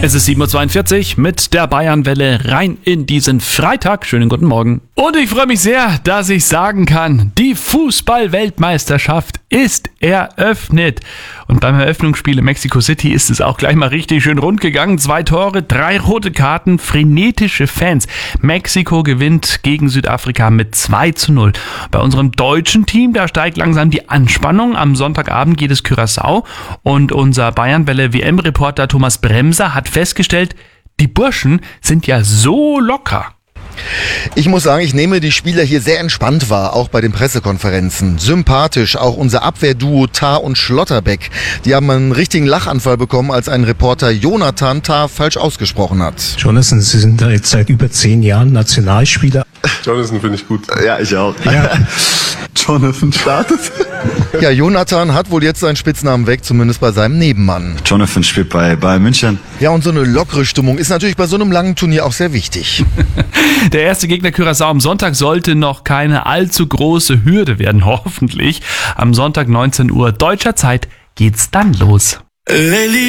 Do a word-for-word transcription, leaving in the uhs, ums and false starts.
Es ist sieben Uhr zweiundvierzig mit der Bayernwelle rein in diesen Freitag. Schönen guten Morgen. Und ich freue mich sehr, dass ich sagen kann, die Fußball-Weltmeisterschaft ist eröffnet. Und beim Eröffnungsspiel in Mexico City ist es auch gleich mal richtig schön rund gegangen. Zwei Tore, drei rote Karten, frenetische Fans. Mexiko gewinnt gegen Südafrika mit zwei zu null. Bei unserem deutschen Team, da steigt langsam die Anspannung. Am Sonntagabend geht es Curaçao und unser Bayernwelle-W M-Reporter Thomas Bremser hat festgestellt, die Burschen sind ja so locker. Ich muss sagen, ich nehme die Spieler hier sehr entspannt wahr, auch bei den Pressekonferenzen. Sympathisch, auch unser Abwehrduo Tah und Schlotterbeck. Die haben einen richtigen Lachanfall bekommen, als ein Reporter Jonathan Tah falsch ausgesprochen hat. Jonathan, Sie sind da jetzt seit über zehn Jahren Nationalspieler. Jonathan finde ich gut. Ja, ich auch. Ja. Jonathan startet. Ja, Jonathan hat wohl jetzt seinen Spitznamen weg, zumindest bei seinem Nebenmann. Jonathan spielt bei Bayern München. Ja, und so eine lockere Stimmung ist natürlich bei so einem langen Turnier auch sehr wichtig. Der erste Gegner Curaçao am Sonntag sollte noch keine allzu große Hürde werden, hoffentlich. Am Sonntag neunzehn Uhr deutscher Zeit geht's dann los.